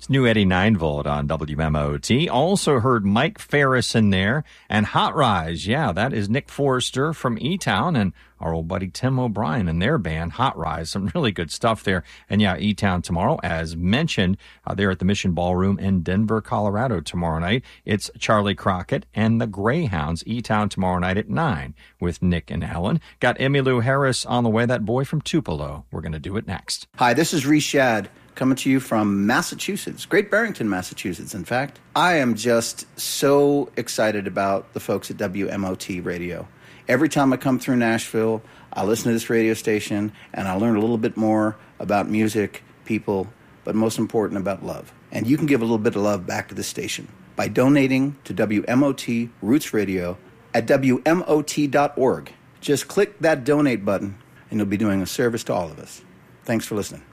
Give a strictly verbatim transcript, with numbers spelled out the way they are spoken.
It's new Eddie nine volt on W M O T. Also heard Mike Ferris in there and Hot Rise. Yeah, that is Nick Forrester from E-Town and our old buddy Tim O'Brien and their band, Hot Rise. Some really good stuff there. And yeah, E-Town tomorrow, as mentioned, uh, they're at the Mission Ballroom in Denver, Colorado tomorrow night. It's Charlie Crockett and the Greyhounds. E-Town tomorrow night at nine with Nick and Helen. Got Emmylou Harris on the way, that boy from Tupelo. We're going to do it next. Hi, this is Reese Shad, coming to you from Massachusetts, Great Barrington, Massachusetts, in fact. I am just so excited about the folks at W M O T Radio. Every time I come through Nashville, I listen to this radio station, and I learn a little bit more about music, people, but most important, about love. And you can give a little bit of love back to the station by donating to W M O T Roots Radio at W M O T dot org. Just click that donate button, and you'll be doing a service to all of us. Thanks for listening.